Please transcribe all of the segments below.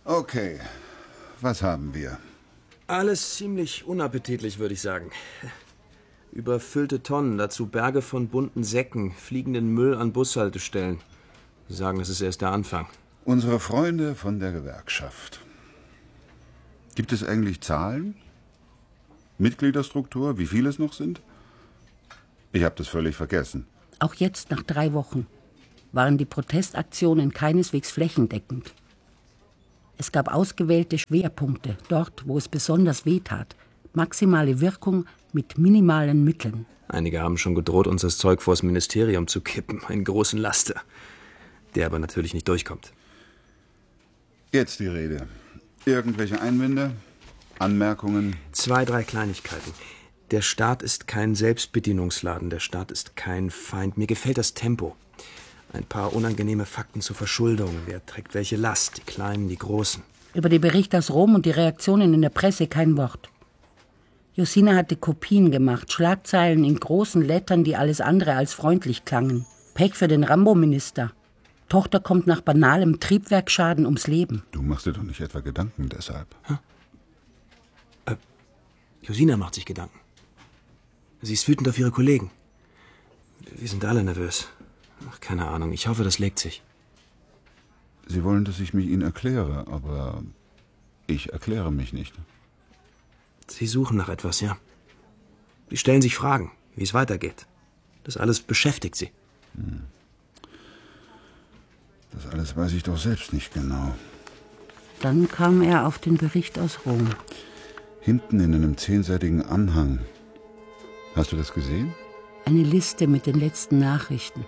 Okay, was haben wir? Alles ziemlich unappetitlich, würde ich sagen. Überfüllte Tonnen, dazu Berge von bunten Säcken, fliegenden Müll an Bushaltestellen. Sie sagen, das ist erst der Anfang. Unsere Freunde von der Gewerkschaft. Gibt es eigentlich Zahlen? Mitgliederstruktur, wie viele es noch sind? Ich habe das völlig vergessen. Auch jetzt, nach 3 Wochen, waren die Protestaktionen keineswegs flächendeckend. Es gab ausgewählte Schwerpunkte, dort, wo es besonders wehtat. Maximale Wirkung mit minimalen Mitteln. Einige haben schon gedroht, uns das Zeug vors Ministerium zu kippen. Einen großen Laster, der aber natürlich nicht durchkommt. Jetzt die Rede. Irgendwelche Einwände? Anmerkungen? 2, 3 Kleinigkeiten. Der Staat ist kein Selbstbedienungsladen. Der Staat ist kein Feind. Mir gefällt das Tempo. Ein paar unangenehme Fakten zur Verschuldung. Wer trägt welche Last? Die Kleinen, die Großen. Über die Berichte aus Rom und die Reaktionen in der Presse kein Wort. Josina hatte Kopien gemacht, Schlagzeilen in großen Lettern, die alles andere als freundlich klangen. Pech für den Rambo-Minister. Tochter kommt nach banalem Triebwerksschaden ums Leben. Du machst dir doch nicht etwa Gedanken deshalb? Josina macht sich Gedanken. Sie ist wütend auf ihre Kollegen. Wir sind alle nervös. Ach, keine Ahnung, ich hoffe, das legt sich. Sie wollen, dass ich mich Ihnen erkläre, aber ich erkläre mich nicht. Sie suchen nach etwas, ja. Sie stellen sich Fragen, wie es weitergeht. Das alles beschäftigt Sie. Das alles weiß ich doch selbst nicht genau. Dann kam er auf den Bericht aus Rom. Hinten in einem 10-seitigen Anhang. Hast du das gesehen? Eine Liste mit den letzten Nachrichten.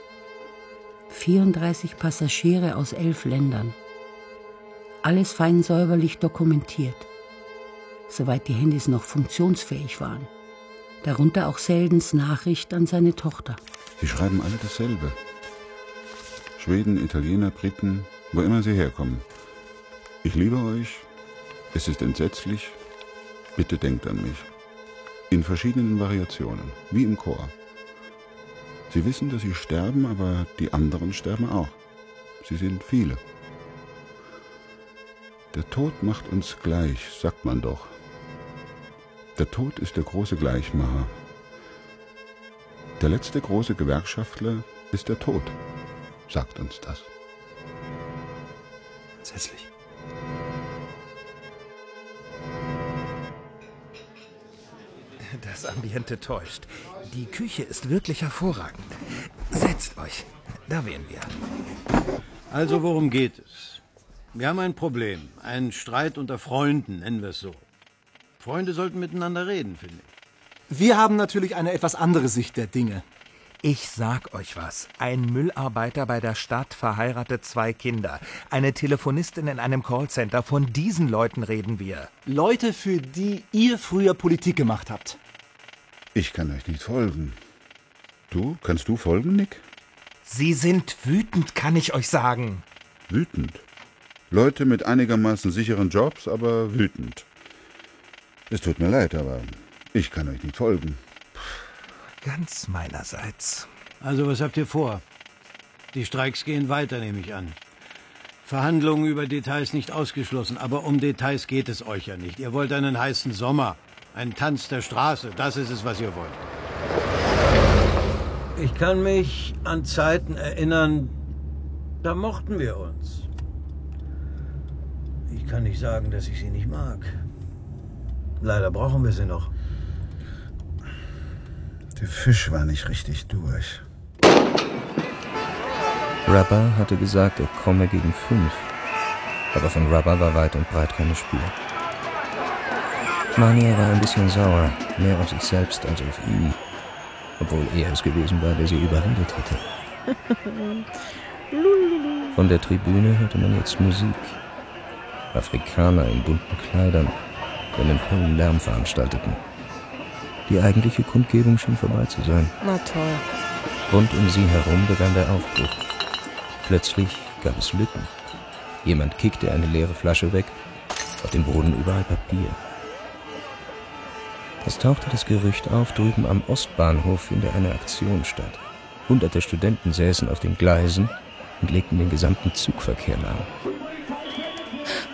34 Passagiere aus 11 Ländern. Alles fein säuberlich dokumentiert. Soweit die Handys noch funktionsfähig waren. Darunter auch Seldens Nachricht an seine Tochter. Sie schreiben alle dasselbe. Schweden, Italiener, Briten, wo immer sie herkommen. Ich liebe euch. Es ist entsetzlich. Bitte denkt an mich. In verschiedenen Variationen, wie im Chor. Sie wissen, dass sie sterben, aber die anderen sterben auch. Sie sind viele. Der Tod macht uns gleich, sagt man doch. Der Tod ist der große Gleichmacher. Der letzte große Gewerkschaftler ist der Tod, sagt uns das. Entsetzlich. Das Ambiente täuscht. Die Küche ist wirklich hervorragend. Setzt euch. Da wären wir. Also, worum geht es? Wir haben ein Problem. Einen Streit unter Freunden, nennen wir es so. Freunde sollten miteinander reden, finde ich. Wir haben natürlich eine etwas andere Sicht der Dinge. Ich sag euch was. Ein Müllarbeiter bei der Stadt verheiratet 2 Kinder. Eine Telefonistin in einem Callcenter. Von diesen Leuten reden wir. Leute, für die ihr früher Politik gemacht habt. Ich kann euch nicht folgen. Kannst du folgen, Nick? Sie sind wütend, kann ich euch sagen. Wütend? Leute mit einigermaßen sicheren Jobs, aber wütend. Es tut mir leid, aber ich kann euch nicht folgen. Ganz meinerseits. Also, was habt ihr vor? Die Streiks gehen weiter, nehme ich an. Verhandlungen über Details nicht ausgeschlossen, aber um Details geht es euch ja nicht. Ihr wollt einen heißen Sommer, einen Tanz der Straße, das ist es, was ihr wollt. Ich kann mich an Zeiten erinnern, da mochten wir uns. Ich kann nicht sagen, dass ich sie nicht mag. Leider brauchen wir sie noch. Der Fisch war nicht richtig durch. Rubber hatte gesagt, er komme gegen 5. Aber von Rubber war weit und breit keine Spur. Mania war ein bisschen sauer, mehr auf sich selbst als auf ihn. Obwohl er es gewesen war, der sie überredet hatte. Von der Tribüne hörte man jetzt Musik. Afrikaner in bunten Kleidern, die einen hohen Lärm veranstalteten. Die eigentliche Kundgebung schien vorbei zu sein. Na toll. Rund um sie herum begann der Aufbruch. Plötzlich gab es Lücken. Jemand kickte eine leere Flasche weg, auf dem Boden überall Papier. Es tauchte das Gerücht auf, drüben am Ostbahnhof finde eine Aktion statt. Hunderte Studenten säßen auf den Gleisen und legten den gesamten Zugverkehr lahm.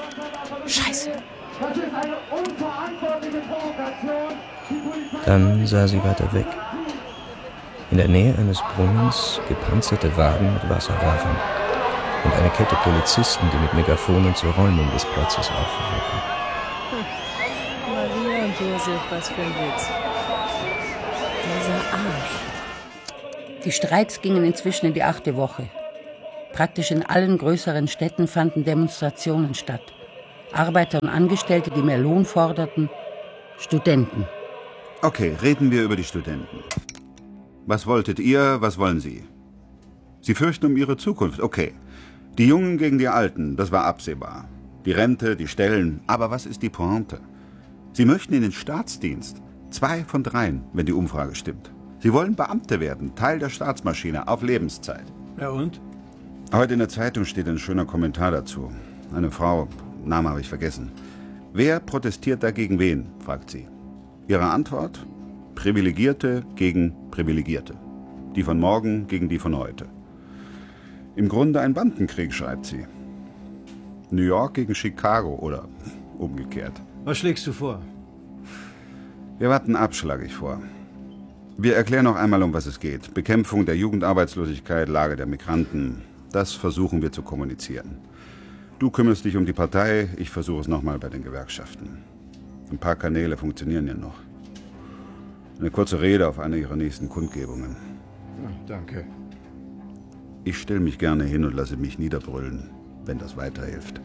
Scheiße. Das ist eine unverantwortliche Provokation. Dann sah sie weiter weg. In der Nähe eines Brunnens gepanzerte Wagen mit Wasserwerfern und eine Kette Polizisten, die mit Megafonen zur Räumung des Platzes aufforderten. Maria und Josef, was für ein Witz. Dieser Arsch. Die Streiks gingen inzwischen in die 8. Woche. Praktisch in allen größeren Städten fanden Demonstrationen statt. Arbeiter und Angestellte, die mehr Lohn forderten, Studenten. Okay, reden wir über die Studenten. Was wolltet ihr, was wollen Sie? Sie fürchten um Ihre Zukunft, okay. Die Jungen gegen die Alten, das war absehbar. Die Rente, die Stellen, aber was ist die Pointe? Sie möchten in den Staatsdienst. 2 von 3, wenn die Umfrage stimmt. Sie wollen Beamte werden, Teil der Staatsmaschine, auf Lebenszeit. Ja und? Heute in der Zeitung steht ein schöner Kommentar dazu. Eine Frau, Name habe ich vergessen. Wer protestiert dagegen wen, fragt sie. Ihre Antwort? Privilegierte gegen Privilegierte. Die von morgen gegen die von heute. Im Grunde ein Bandenkrieg, schreibt sie. New York gegen Chicago oder umgekehrt. Was schlägst du vor? Wir warten ab, schlage ich vor. Wir erklären noch einmal, um was es geht. Bekämpfung der Jugendarbeitslosigkeit, Lage der Migranten. Das versuchen wir zu kommunizieren. Du kümmerst dich um die Partei, ich versuche es nochmal bei den Gewerkschaften. Ein paar Kanäle funktionieren ja noch. Eine kurze Rede auf einer ihrer nächsten Kundgebungen. Ja, danke. Ich stelle mich gerne hin und lasse mich niederbrüllen, wenn das weiterhilft.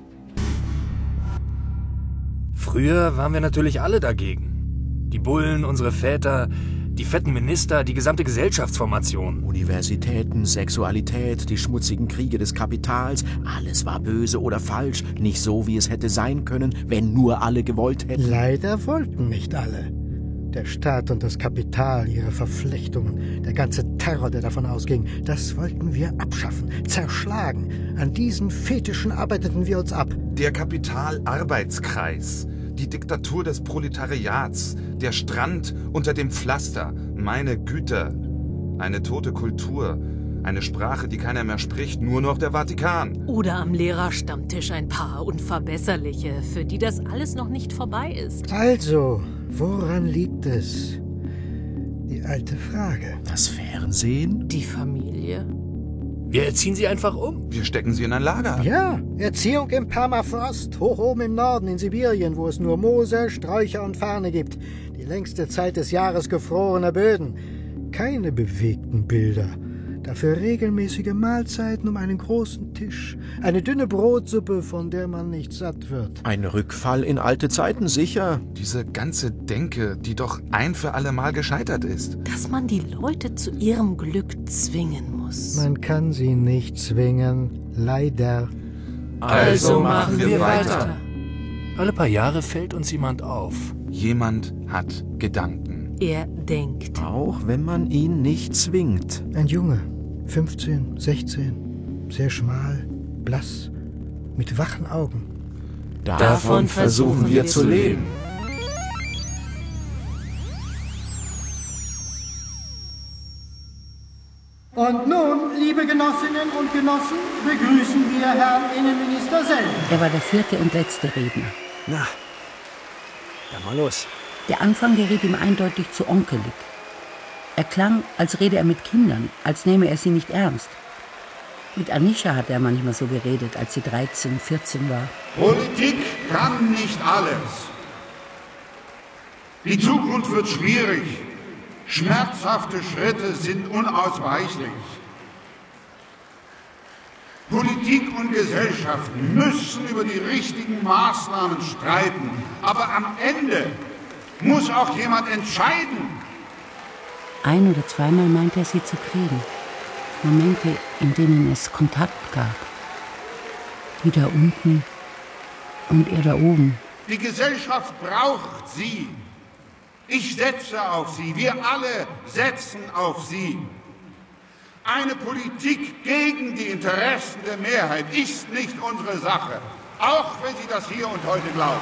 Früher waren wir natürlich alle dagegen. Die Bullen, unsere Väter, die fetten Minister, die gesamte Gesellschaftsformation. Universitäten, Sexualität, die schmutzigen Kriege des Kapitals. Alles war böse oder falsch. Nicht so, wie es hätte sein können, wenn nur alle gewollt hätten. Leider wollten nicht alle. Der Staat und das Kapital, ihre Verflechtungen, der ganze Terror, der davon ausging, das wollten wir abschaffen, zerschlagen. An diesen Fetischen arbeiteten wir uns ab. Der Kapitalarbeitskreis, die Diktatur des Proletariats, der Strand unter dem Pflaster, meine Güter, eine tote Kultur, eine Sprache, die keiner mehr spricht, nur noch der Vatikan. Oder am Lehrerstammtisch ein paar Unverbesserliche, für die das alles noch nicht vorbei ist. Also, woran liegt es? Die alte Frage. Das Fernsehen? Die Familie? Wir erziehen sie einfach um. Wir stecken sie in ein Lager. Ja, Erziehung im Permafrost, hoch oben im Norden in Sibirien, wo es nur Moose, Sträucher und Farne gibt. Die längste Zeit des Jahres gefrorener Böden. Keine bewegten Bilder. Dafür regelmäßige Mahlzeiten um einen großen Tisch. Eine dünne Brotsuppe, von der man nicht satt wird. Ein Rückfall in alte Zeiten, sicher. Diese ganze Denke, die doch ein für alle Mal gescheitert ist. Dass man die Leute zu ihrem Glück zwingen muss. Man kann sie nicht zwingen, leider. Also machen wir weiter. Alle paar Jahre fällt uns jemand auf. Jemand hat Gedanken. Er denkt. Auch wenn man ihn nicht zwingt. Ein Junge, 15, 16, sehr schmal, blass, mit wachen Augen. Davon versuchen wir zu leben. Und nun, liebe Genossinnen und Genossen, begrüßen wir Herrn Innenminister Sellner. Er war der 4. und letzte Redner. Na, dann mal los. Der Anfang geriet ihm eindeutig zu onkelig. Er klang, als rede er mit Kindern, als nehme er sie nicht ernst. Mit Anisha hat er manchmal so geredet, als sie 13, 14 war. Politik kann nicht alles. Die Zukunft wird schwierig. Schmerzhafte Schritte sind unausweichlich. Politik und Gesellschaft müssen über die richtigen Maßnahmen streiten. Aber am Ende muss auch jemand entscheiden. Ein- oder zweimal meinte er sie zu kriegen. Momente, in denen es Kontakt gab. Die da unten und er da oben. Die Gesellschaft braucht sie. Ich setze auf sie. Wir alle setzen auf sie. Eine Politik gegen die Interessen der Mehrheit ist nicht unsere Sache. Auch wenn Sie das hier und heute glauben.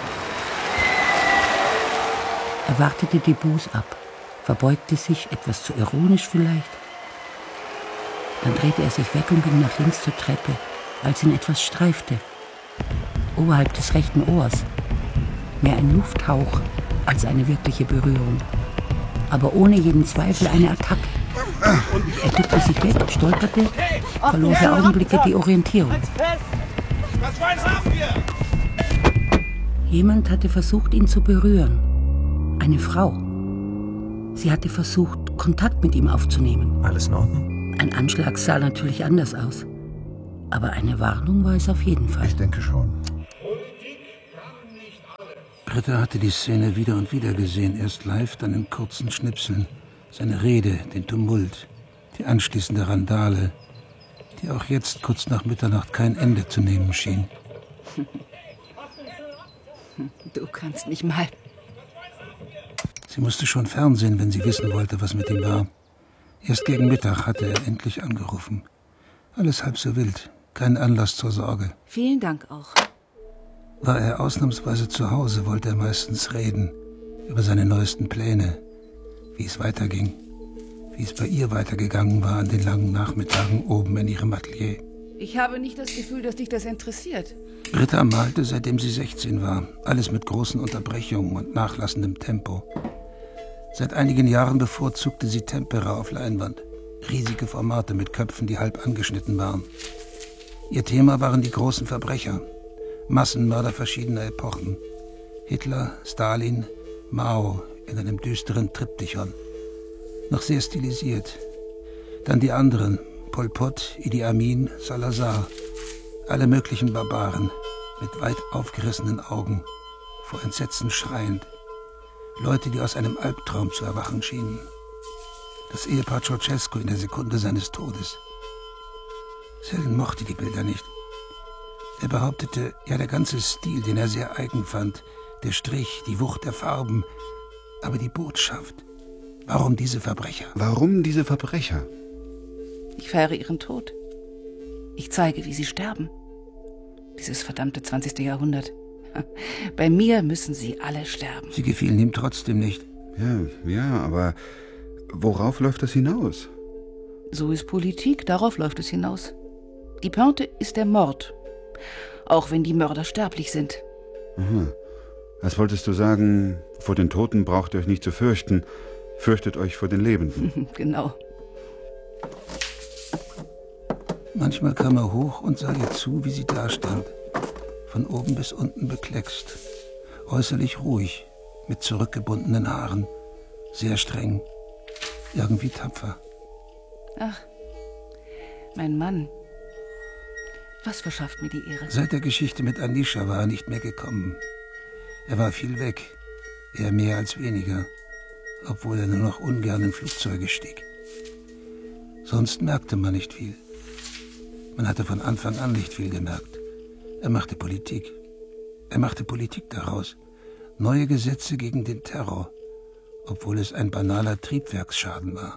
Er wartete die Buß ab, verbeugte sich, etwas zu ironisch vielleicht. Dann drehte er sich weg und ging nach links zur Treppe, als ihn etwas streifte. Oberhalb des rechten Ohrs. Mehr ein Lufthauch als eine wirkliche Berührung. Aber ohne jeden Zweifel eine Attacke. Er duckte sich weg, stolperte, verlor für Augenblicke die Orientierung. Das Schwein haben wir! Jemand hatte versucht, ihn zu berühren. Eine Frau. Sie hatte versucht, Kontakt mit ihm aufzunehmen. Alles in Ordnung? Ein Anschlag sah natürlich anders aus. Aber eine Warnung war es auf jeden Fall. Ich denke schon. Britta hatte die Szene wieder und wieder gesehen. Erst live, dann in kurzen Schnipseln. Seine Rede, den Tumult, die anschließende Randale, die auch jetzt kurz nach Mitternacht kein Ende zu nehmen schien. Du kannst nicht mal. Sie musste schon fernsehen, wenn sie wissen wollte, was mit ihm war. Erst gegen Mittag hatte er endlich angerufen. Alles halb so wild, kein Anlass zur Sorge. Vielen Dank auch. War er ausnahmsweise zu Hause, wollte er meistens reden. Über seine neuesten Pläne. Wie es weiterging. Wie es bei ihr weitergegangen war an den langen Nachmittagen oben in ihrem Atelier. Ich habe nicht das Gefühl, dass dich das interessiert. Britta malte, seitdem sie 16 war. Alles mit großen Unterbrechungen und nachlassendem Tempo. Seit einigen Jahren bevorzugte sie Tempera auf Leinwand. Riesige Formate mit Köpfen, die halb angeschnitten waren. Ihr Thema waren die großen Verbrecher. Massenmörder verschiedener Epochen. Hitler, Stalin, Mao in einem düsteren Triptychon. Noch sehr stilisiert. Dann die anderen, Pol Pot, Idi Amin, Salazar. Alle möglichen Barbaren, mit weit aufgerissenen Augen, vor Entsetzen schreiend. Leute, die aus einem Albtraum zu erwachen schienen. Das Ehepaar Ceausescu in der Sekunde seines Todes. Selden mochte die Bilder nicht. Er behauptete, ja, der ganze Stil, den er sehr eigen fand, der Strich, die Wucht der Farben, aber die Botschaft. Warum diese Verbrecher? Warum diese Verbrecher? Ich feiere ihren Tod. Ich zeige, wie sie sterben. Dieses verdammte 20. Jahrhundert. Bei mir müssen sie alle sterben. Sie gefielen ihm trotzdem nicht. Ja, aber worauf läuft das hinaus? So ist Politik, darauf läuft es hinaus. Die Pointe ist der Mord. Auch wenn die Mörder sterblich sind. Aha. Als wolltest du sagen, vor den Toten braucht ihr euch nicht zu fürchten. Fürchtet euch vor den Lebenden. Genau. Manchmal kam er hoch und sah ihr zu, wie sie dastand. Von oben bis unten bekleckst. Äußerlich ruhig, mit zurückgebundenen Haaren. Sehr streng. Irgendwie tapfer. Ach, mein Mann. Was verschafft mir die Ehre? Seit der Geschichte mit Anisha war er nicht mehr gekommen. Er war viel weg. Eher mehr als weniger. Obwohl er nur noch ungern in Flugzeuge stieg. Sonst merkte man nicht viel. Man hatte von Anfang an nicht viel gemerkt. Er machte Politik. Er machte Politik daraus. Neue Gesetze gegen den Terror. Obwohl es ein banaler Triebwerksschaden war.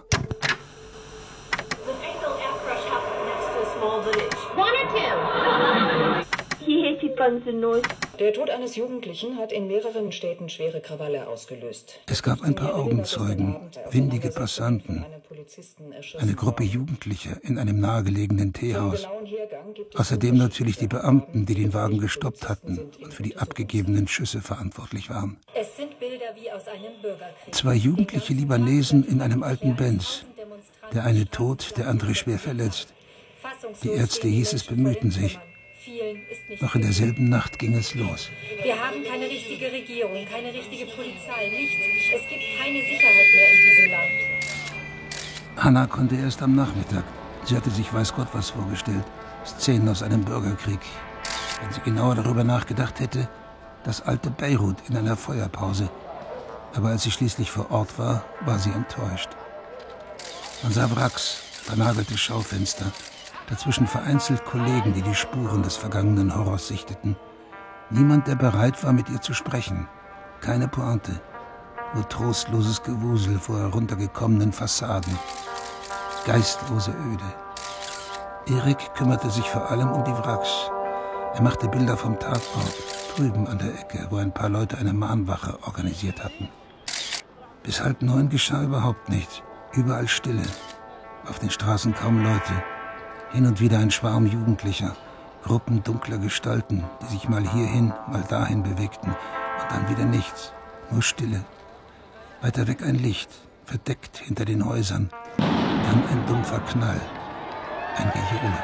Der Tod eines Jugendlichen hat in mehreren Städten schwere Krawalle ausgelöst. Es gab ein paar Augenzeugen, windige Passanten, eine Gruppe Jugendlicher in einem nahegelegenen Teehaus. Außerdem natürlich die Beamten, die den Wagen gestoppt hatten und für die abgegebenen Schüsse verantwortlich waren. Es sind Bilder wie aus einem Bürgerkrieg. 2 jugendliche Libanesen in einem alten Benz. Der eine tot, der andere schwer verletzt. Die Ärzte, hieß es, bemühten sich. Noch in derselben Nacht ging es los. Wir haben keine richtige Regierung, keine richtige Polizei, nichts. Es gibt keine Sicherheit mehr in diesem Land. Hanna konnte erst am Nachmittag. Sie hatte sich weiß Gott was vorgestellt. Szenen aus einem Bürgerkrieg. Wenn sie genauer darüber nachgedacht hätte, das alte Beirut in einer Feuerpause. Aber als sie schließlich vor Ort war, war sie enttäuscht. Man sah Wracks, vernagelte Schaufenster. Dazwischen vereinzelt Kollegen, die die Spuren des vergangenen Horrors sichteten. Niemand, der bereit war, mit ihr zu sprechen. Keine Pointe. Nur trostloses Gewusel vor heruntergekommenen Fassaden. Geistlose Öde. Erik kümmerte sich vor allem um die Wracks. Er machte Bilder vom Tatort, drüben an der Ecke, wo ein paar Leute eine Mahnwache organisiert hatten. Bis 8:30 geschah überhaupt nichts. Überall Stille. Auf den Straßen kaum Leute. Hin und wieder ein Schwarm Jugendlicher, Gruppen dunkler Gestalten, die sich mal hierhin, mal dahin bewegten, Und dann wieder nichts, nur Stille. Weiter weg ein Licht, verdeckt hinter den Häusern. Dann ein dumpfer Knall, ein Gejohle.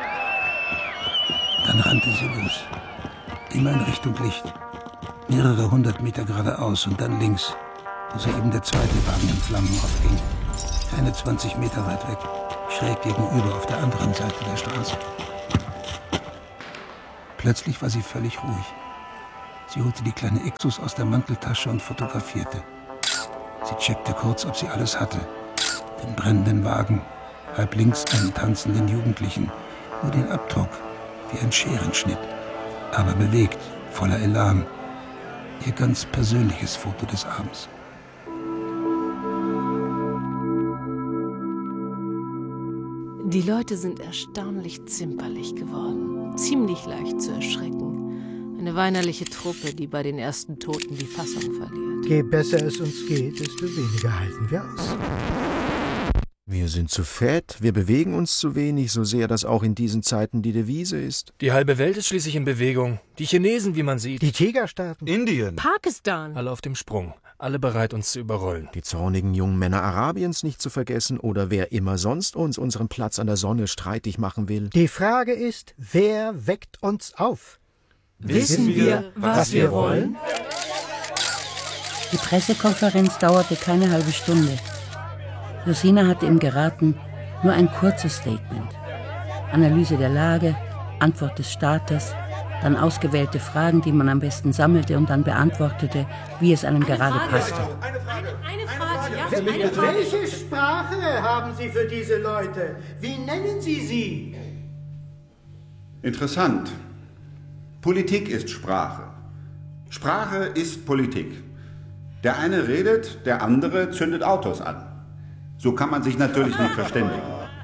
Dann rannte sie los, immer in Richtung Licht. Mehrere 100 Meter geradeaus und dann links, wo soeben der zweite Wagen in Flammen aufging. Keine 20 Meter weit weg, schräg gegenüber auf der anderen Seite der Straße. Plötzlich war sie völlig ruhig. Sie holte die kleine Exus aus der Manteltasche und fotografierte. Sie checkte kurz, ob sie alles hatte. Den brennenden Wagen, halb links einen tanzenden Jugendlichen, nur den Abdruck, wie ein Scherenschnitt, aber bewegt, voller Elan. Ihr ganz persönliches Foto des Abends. Die Leute sind erstaunlich zimperlich geworden, ziemlich leicht zu erschrecken. Eine weinerliche Truppe, die bei den ersten Toten die Fassung verliert. Je besser es uns geht, desto weniger halten wir aus. Wir sind zu fett, wir bewegen uns zu wenig, so sehr das auch in diesen Zeiten die Devise ist. Die halbe Welt ist schließlich in Bewegung. Die Chinesen, wie man sieht. Die Tigerstaaten. Indien. Pakistan. Alle auf dem Sprung. Alle bereit, uns zu überrollen. Die zornigen jungen Männer Arabiens nicht zu vergessen oder wer immer sonst uns unseren Platz an der Sonne streitig machen will. Die Frage ist, wer weckt uns auf? Wissen wir, was wir wollen? Die Pressekonferenz dauerte keine halbe Stunde. Josina hatte ihm geraten, nur ein kurzes Statement. Analyse der Lage, Antwort des Staates, dann ausgewählte Fragen, die man am besten sammelte und dann beantwortete, wie es einem gerade passte. Eine Frage, ja? Welche Sprache haben Sie für diese Leute? Wie nennen Sie sie? Interessant. Politik ist Sprache. Sprache ist Politik. Der eine redet, der andere zündet Autos an. So kann man sich natürlich nicht verständigen.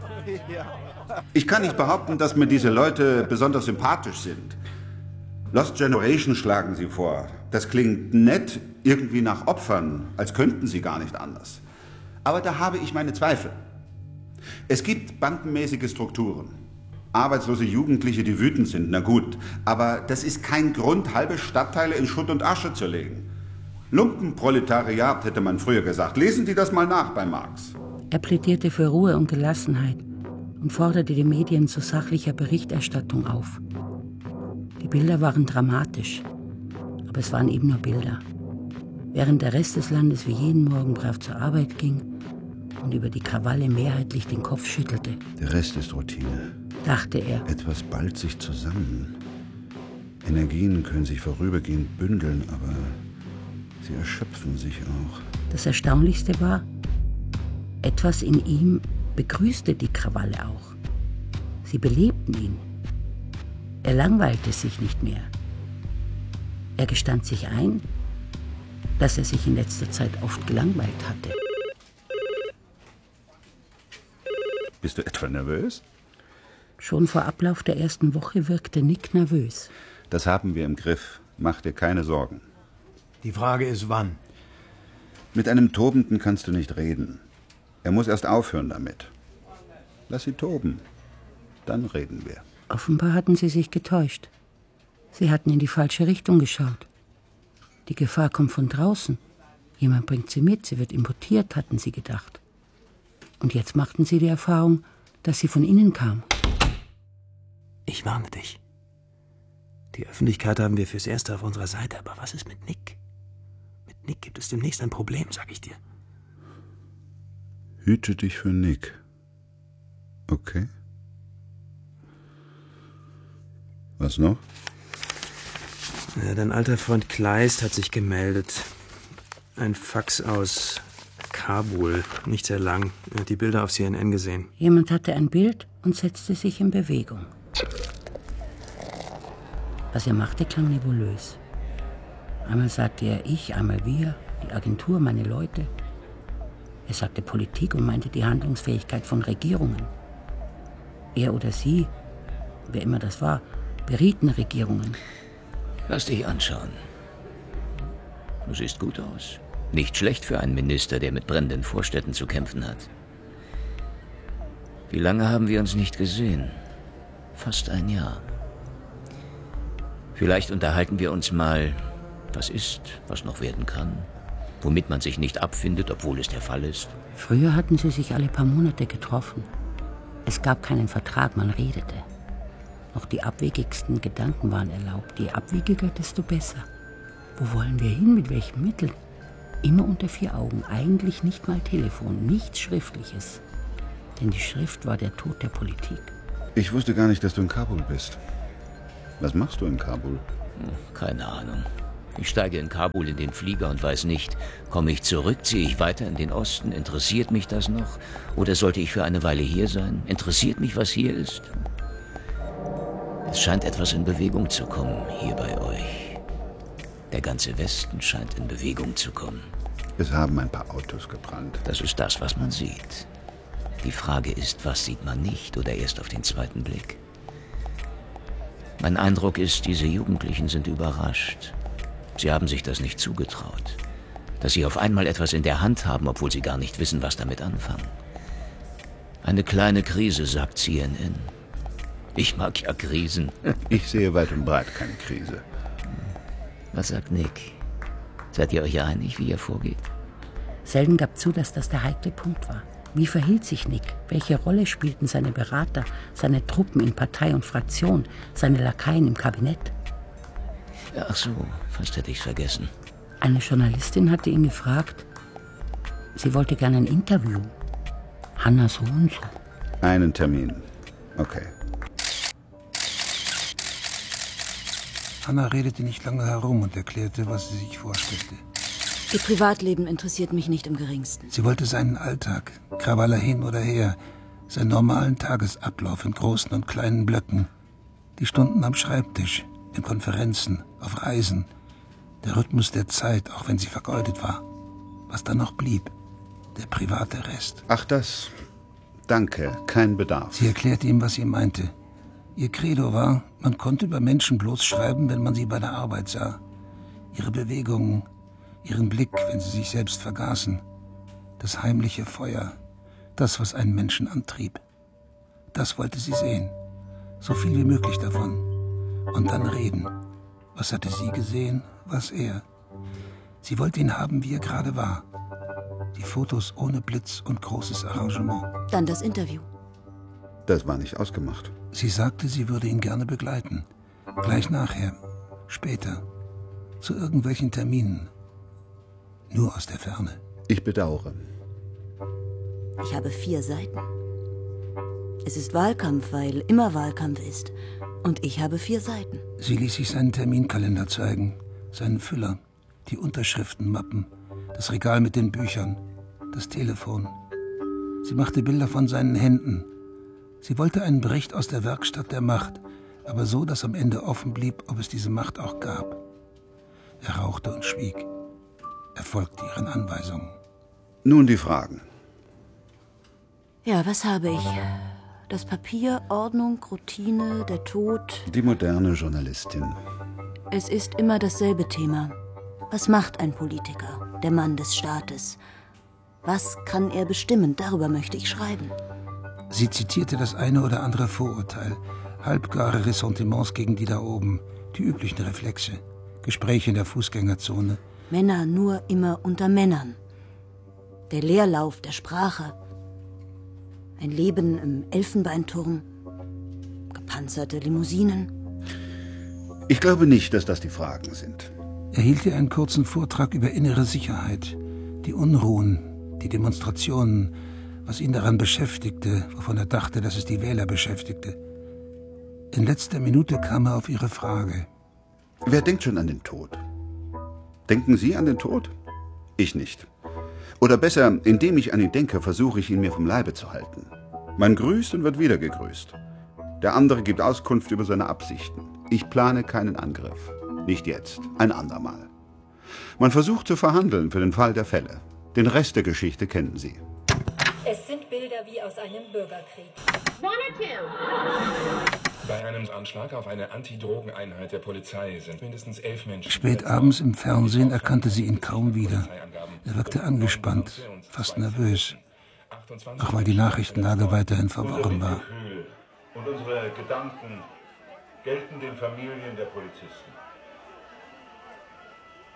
Ich kann nicht behaupten, dass mir diese Leute besonders sympathisch sind. Lost Generation schlagen sie vor. Das klingt nett, irgendwie nach Opfern, als könnten sie gar nicht anders. Aber da habe ich meine Zweifel. Es gibt bandenmäßige Strukturen. Arbeitslose Jugendliche, die wütend sind, na gut. Aber das ist kein Grund, halbe Stadtteile in Schutt und Asche zu legen. Lumpenproletariat, hätte man früher gesagt. Lesen Sie das mal nach bei Marx. Er plädierte für Ruhe und Gelassenheit und forderte die Medien zu sachlicher Berichterstattung auf. Die Bilder waren dramatisch, aber es waren eben nur Bilder. Während der Rest des Landes wie jeden Morgen brav zur Arbeit ging und über die Krawalle mehrheitlich den Kopf schüttelte. Der Rest ist Routine, dachte er. Etwas ballt sich zusammen. Energien können sich vorübergehend bündeln, aber sie erschöpfen sich auch. Das Erstaunlichste war, etwas in ihm begrüßte die Krawalle auch. Sie belebten ihn. Er langweilte sich nicht mehr. Er gestand sich ein, dass er sich in letzter Zeit oft gelangweilt hatte. Bist du etwa nervös? Schon vor Ablauf der ersten Woche wirkte Nick nervös. Das haben wir im Griff. Mach dir keine Sorgen. Die Frage ist, wann? Mit einem Tobenden kannst du nicht reden. Er muss erst aufhören damit. Lass sie toben. Dann reden wir. Offenbar hatten sie sich getäuscht. Sie hatten in die falsche Richtung geschaut. Die Gefahr kommt von draußen. Jemand bringt sie mit, sie wird importiert, hatten sie gedacht. Und jetzt machten sie die Erfahrung, dass sie von innen kam. Ich warne dich. Die Öffentlichkeit haben wir fürs Erste auf unserer Seite, aber was ist mit Nick? Mit Nick gibt es demnächst ein Problem, sag ich dir. Hüte dich für Nick. Okay? Was noch? Ja, dein alter Freund Kleist hat sich gemeldet. Ein Fax aus Kabul, nicht sehr lang. Er hat die Bilder auf CNN gesehen. Jemand hatte ein Bild und setzte sich in Bewegung. Was er machte, klang nebulös. Einmal sagte er ich, einmal wir, die Agentur, meine Leute. Er sagte Politik und meinte die Handlungsfähigkeit von Regierungen. Er oder sie, wer immer das war, berieten Regierungen. Lass dich anschauen. Du siehst gut aus. Nicht schlecht für einen Minister, der mit brennenden Vorstädten zu kämpfen hat. Wie lange haben wir uns nicht gesehen? Fast ein Jahr. Vielleicht unterhalten wir uns mal was ist, was noch werden kann, womit man sich nicht abfindet, obwohl es der Fall ist. Früher hatten sie sich alle paar Monate getroffen. Es gab keinen Vertrag, man redete. Noch die abwegigsten Gedanken waren erlaubt. Je abwegiger, desto besser. Wo wollen wir hin, mit welchen Mitteln? Immer unter 4 Augen, eigentlich nicht mal Telefon, nichts Schriftliches. Denn die Schrift war der Tod der Politik. Ich wusste gar nicht, dass du in Kabul bist. Was machst du in Kabul? Keine Ahnung. Ich steige in Kabul in den Flieger und weiß nicht, komme ich zurück, ziehe ich weiter in den Osten, interessiert mich das noch? Oder sollte ich für eine Weile hier sein? Interessiert mich, was hier ist? Es scheint etwas in Bewegung zu kommen, hier bei euch. Der ganze Westen scheint in Bewegung zu kommen. Es haben ein paar Autos gebrannt. Das ist das, was man sieht. Die Frage ist, was sieht man nicht oder erst auf den zweiten Blick? Mein Eindruck ist, diese Jugendlichen sind überrascht. Sie haben sich das nicht zugetraut. Dass sie auf einmal etwas in der Hand haben, obwohl sie gar nicht wissen, was damit anfangen. Eine kleine Krise, sagt CNN. Ich mag ja Krisen. Ich sehe weit und breit keine Krise. Was sagt Nick? Seid ihr euch einig, wie ihr vorgeht? Selden gab zu, dass das der heikle Punkt war. Wie verhielt sich Nick? Welche Rolle spielten seine Berater, seine Truppen in Partei und Fraktion, seine Lakaien im Kabinett? Ach so, fast hätte ich's vergessen. Eine Journalistin hatte ihn gefragt, sie wollte gerne ein Interview. Hanna so und so. Einen Termin. Okay. Hanna redete nicht lange herum und erklärte, was sie sich vorstellte. Ihr Privatleben interessiert mich nicht im Geringsten. Sie wollte seinen Alltag, Krawaller hin oder her, seinen normalen Tagesablauf in großen und kleinen Blöcken, die Stunden am Schreibtisch, in Konferenzen, auf Reisen, der Rhythmus der Zeit, auch wenn sie vergeudet war. Was dann noch blieb, der private Rest. Ach das, danke, kein Bedarf. Sie erklärte ihm, was sie meinte. Ihr Credo war, man konnte über Menschen bloß schreiben, wenn man sie bei der Arbeit sah. Ihre Bewegungen, ihren Blick, wenn sie sich selbst vergaßen. Das heimliche Feuer, das, was einen Menschen antrieb. Das wollte sie sehen. So viel wie möglich davon. Und dann reden. Was hatte sie gesehen, was er? Sie wollte ihn haben, wie er gerade war. Die Fotos ohne Blitz und großes Arrangement. Dann das Interview. Das war nicht ausgemacht. Sie sagte, sie würde ihn gerne begleiten. Gleich nachher, später, zu irgendwelchen Terminen. Nur aus der Ferne. Ich bedauere. Ich habe 4 Seiten. Es ist Wahlkampf, weil immer Wahlkampf ist. Und ich habe 4 Seiten. Sie ließ sich seinen Terminkalender zeigen, seinen Füller, die Unterschriftenmappen, das Regal mit den Büchern, das Telefon. Sie machte Bilder von seinen Händen. Sie wollte einen Bericht aus der Werkstatt der Macht, aber so, dass am Ende offen blieb, ob es diese Macht auch gab. Er rauchte und schwieg. Er folgte ihren Anweisungen. Nun die Fragen. Ja, was habe ich? Das Papier, Ordnung, Routine, der Tod. Die moderne Journalistin. Es ist immer dasselbe Thema. Was macht ein Politiker, der Mann des Staates? Was kann er bestimmen? Darüber möchte ich schreiben. Sie zitierte das eine oder andere Vorurteil, halbgare Ressentiments gegen die da oben, die üblichen Reflexe, Gespräche in der Fußgängerzone. Männer nur immer unter Männern. Der Leerlauf der Sprache. Ein Leben im Elfenbeinturm. Gepanzerte Limousinen. Ich glaube nicht, dass das die Fragen sind. Er hielt ihr einen kurzen Vortrag über innere Sicherheit, die Unruhen, die Demonstrationen, was ihn daran beschäftigte, wovon er dachte, dass es die Wähler beschäftigte. In letzter Minute kam er auf ihre Frage. Wer denkt schon an den Tod? Denken Sie an den Tod? Ich nicht. Oder besser, indem ich an ihn denke, versuche ich ihn mir vom Leibe zu halten. Man grüßt und wird wieder gegrüßt. Der andere gibt Auskunft über seine Absichten. Ich plane keinen Angriff. Nicht jetzt, ein andermal. Man versucht zu verhandeln für den Fall der Fälle. Den Rest der Geschichte kennen Sie. Es sind Bilder wie aus einem Bürgerkrieg. Bei einem Anschlag auf eine Antidrogeneinheit der Polizei sind mindestens 11 Menschen. Spät abends im Fernsehen erkannte sie ihn kaum wieder. Er wirkte angespannt, fast nervös. Auch weil die Nachrichtenlage weiterhin verworren war. Und unsere Gedanken gelten den Familien der Polizisten.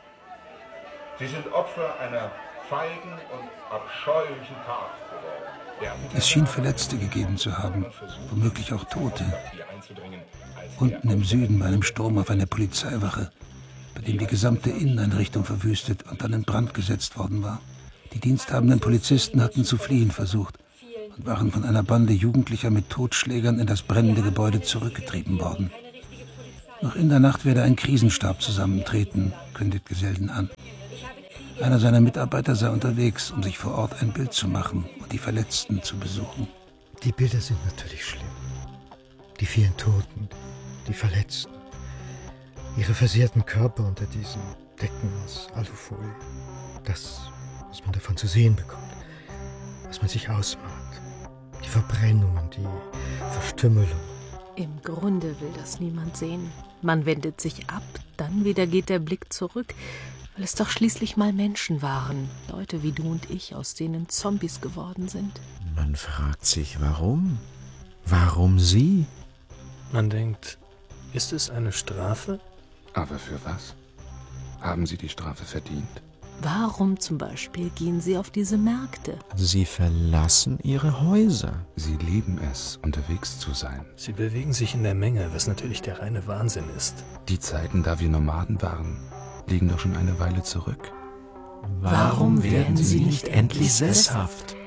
Sie sind Opfer einer feigen und abscheulichen Tat geworden. Es schien Verletzte gegeben zu haben, womöglich auch Tote. Unten im Süden bei einem Sturm auf eine Polizeiwache, bei dem die gesamte Inneneinrichtung verwüstet und dann in Brand gesetzt worden war. Die diensthabenden Polizisten hatten zu fliehen versucht und waren von einer Bande Jugendlicher mit Totschlägern in das brennende Gebäude zurückgetrieben worden. Noch in der Nacht werde ein Krisenstab zusammentreten, kündigt Geselden an. Einer seiner Mitarbeiter sei unterwegs, um sich vor Ort ein Bild zu machen und die Verletzten zu besuchen. Die Bilder sind natürlich schlimm. Die vielen Toten, die Verletzten, ihre versehrten Körper unter diesen Decken aus Alufolie. Das, was man davon zu sehen bekommt, was man sich ausmalt. Die Verbrennungen, die Verstümmelung. Im Grunde will das niemand sehen. Man wendet sich ab, dann wieder geht der Blick zurück, weil es doch schließlich mal Menschen waren. Leute wie du und ich, aus denen Zombies geworden sind. Man fragt sich, warum? Warum sie? Man denkt, ist es eine Strafe? Aber für was? Haben sie die Strafe verdient? Warum zum Beispiel gehen sie auf diese Märkte? Sie verlassen ihre Häuser. Sie lieben es, unterwegs zu sein. Sie bewegen sich in der Menge, was natürlich der reine Wahnsinn ist. Die Zeiten, da wir Nomaden waren, liegen doch schon eine Weile zurück. Warum werden sie nicht endlich sesshaft?